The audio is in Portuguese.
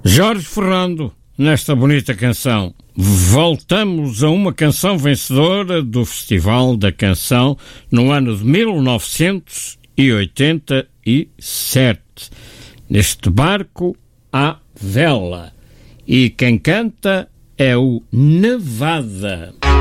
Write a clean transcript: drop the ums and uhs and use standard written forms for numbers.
Jorge Ferrando, nesta bonita canção. Voltamos a uma canção vencedora do Festival da Canção no ano de 1987. Neste barco há vela. E quem canta é o Nevada.